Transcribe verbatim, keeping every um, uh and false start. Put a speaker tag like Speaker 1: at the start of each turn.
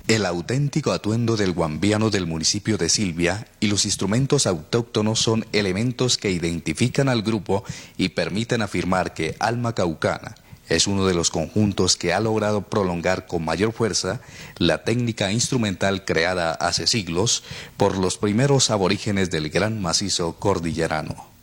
Speaker 1: El auténtico atuendo del guambiano del municipio de Silvia y los instrumentos autóctonos son elementos que identifican al grupo y permiten afirmar que Alma Caucana es uno de los conjuntos que ha logrado prolongar con mayor fuerza la técnica instrumental creada hace siglos por los primeros aborígenes del gran macizo cordillerano.